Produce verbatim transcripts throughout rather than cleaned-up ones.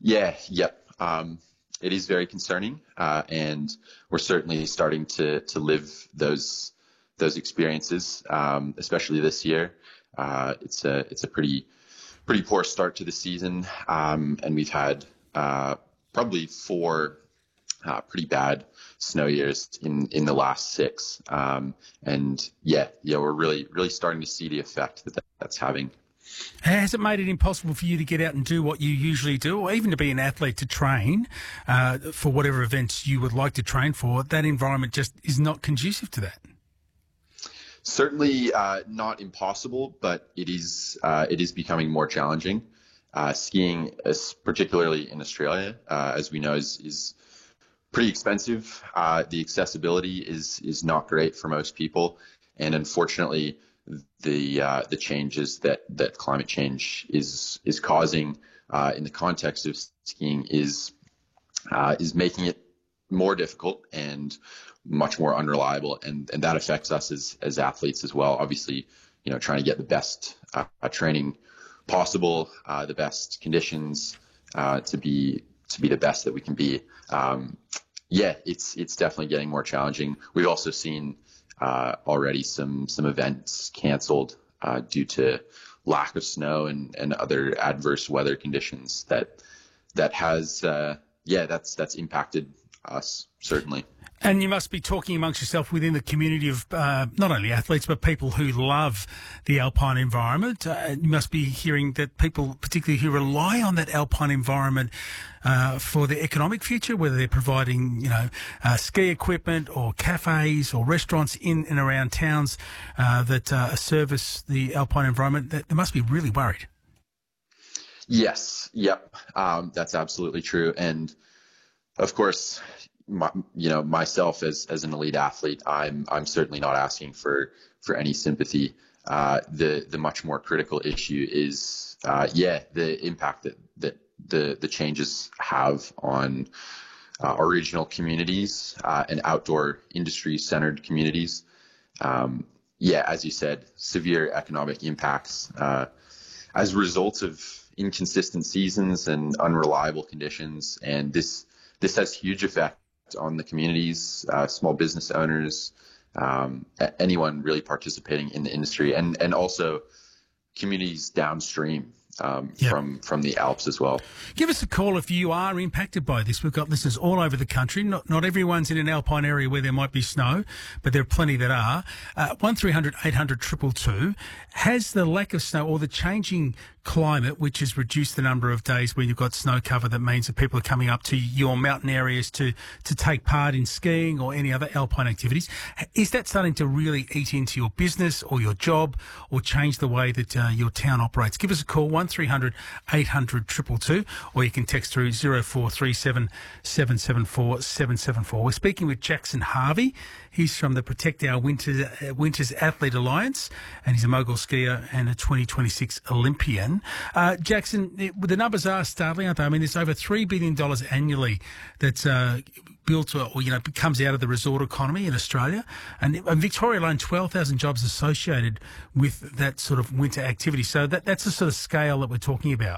Yeah, yep. Um, it is very concerning, uh, and we're certainly starting to to live those those experiences, um, especially this year. Uh, it's a it's a pretty pretty poor start to the season, um, and we've had uh, probably four uh, pretty bad snow years in in the last six. Um, and yeah, yeah, we're really really starting to see the effect that that's having. Has it made it impossible for you to get out and do what you usually do, or even to be an athlete to train uh, for whatever events you would like to train for? That environment just is not conducive to that. Certainly uh, not impossible, but it is uh, it is becoming more challenging. Uh, skiing, is, particularly in Australia, uh, as we know, is, is pretty expensive. Uh, the accessibility is is not great for most people, and unfortunately, the uh, the changes that, that climate change is is causing uh, in the context of skiing is uh, is making it more difficult and much more unreliable, and, and that affects us as as athletes as well. Obviously, you know, trying to get the best uh, training possible, uh, the best conditions uh, to be to be the best that we can be. Um, yeah, it's it's definitely getting more challenging. We've also seen uh, already some some events canceled uh, due to lack of snow and, and other adverse weather conditions. That that has uh, yeah, that's that's impacted us certainly. And you must be talking amongst yourself within the community of uh, not only athletes, but people who love the alpine environment. Uh, you must be hearing that people, particularly who rely on that alpine environment uh, for their economic future, whether they're providing, you know, uh, ski equipment or cafes or restaurants in and around towns uh, that uh, service the alpine environment, that they must be really worried. Yes, yep, um, that's absolutely true. And of course, My, you know, myself as as an elite athlete, I'm I'm certainly not asking for for any sympathy. Uh, the the much more critical issue is, uh, yeah, the impact that that the the changes have on uh, our regional communities uh, and outdoor industry centered communities. Um, yeah, as you said, severe economic impacts uh, as a result of inconsistent seasons and unreliable conditions, and this this has huge effect on the communities, uh, small business owners, um, anyone really participating in the industry, and and also communities downstream um, yep. from from the Alps as well. Give us a call if you are impacted by this. We've got listeners all over the country. Not not everyone's in an alpine area where there might be snow, but there are plenty that are. Uh, one three hundred eight hundred two two two. Has the lack of snow or the changing climate, which has reduced the number of days when you've got snow cover, that means that people are coming up to your mountain areas to, to take part in skiing or any other alpine activities, is that starting to really eat into your business or your job or change the way that uh, your town operates? Give us a call, one three hundred eight hundred two two two, or you can text through zero four three seven seven seven four seven seven four. We're speaking with Jackson Harvey. He's from the Protect Our Winter, uh, Winters Athlete Alliance, and he's a mogul skier and a twenty twenty-six Olympian. Uh, Jackson, it, the numbers are startling, aren't they? I mean, there's over three billion dollars annually that's uh, built or, you know, comes out of the resort economy in Australia. And, and Victoria alone, twelve thousand jobs associated with that sort of winter activity. So that, that's the sort of scale that we're talking about.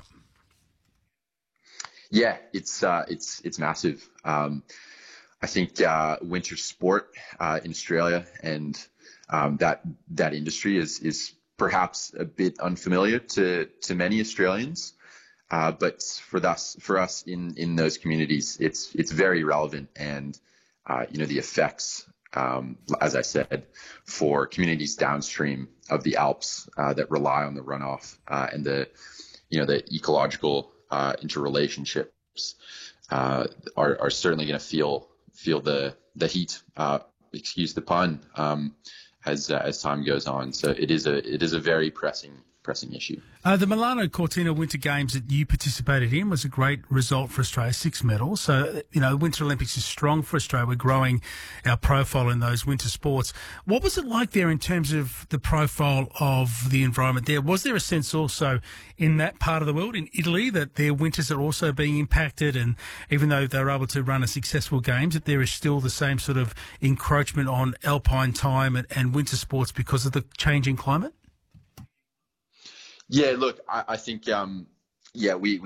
Yeah, it's uh, it's it's massive. Um, I think uh, winter sport uh, in Australia and um, that that industry is is perhaps a bit unfamiliar to to many Australians, uh, but for us for us in in those communities, it's it's very relevant, and uh, you know, the effects, um, as I said, for communities downstream of the Alps uh, that rely on the runoff uh, and the you know the ecological uh, interrelationships uh, are are certainly going to feel. feel the the heat, uh, excuse the pun, um, as uh, as time goes on. So it is a it is a very pressing pressing issue. Uh, the Milano Cortina Winter Games that you participated in was a great result for Australia, six medals. So, you know, the Winter Olympics is strong for Australia. We're growing our profile in those winter sports. What was it like there in terms of the profile of the environment there? Was there a sense also in that part of the world, in Italy, that their winters are also being impacted, and even though they were able to run a successful games, that there is still the same sort of encroachment on alpine time and, and winter sports because of the changing climate? Yeah, look, I, I think, um, yeah, we, we